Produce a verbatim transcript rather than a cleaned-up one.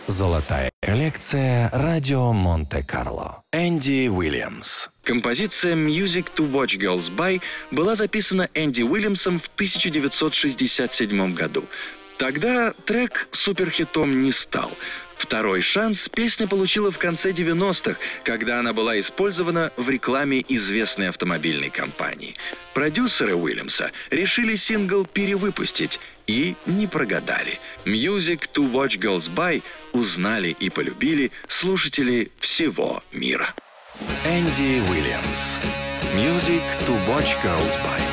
Золотая коллекция «Радио Монте-Карло». Энди Уильямс. Композиция «Music to Watch Girls By» была записана Энди Уильямсом в тысяча девятьсот шестьдесят седьмом году. Тогда трек суперхитом не стал. Второй шанс песня получила в конце девяностых, когда она была использована в рекламе известной автомобильной компании. Продюсеры Уильямса решили сингл перевыпустить и не прогадали. «Music to Watch Girls By» узнали и полюбили слушатели всего мира. Энди Уильямс. «Music to Watch Girls By».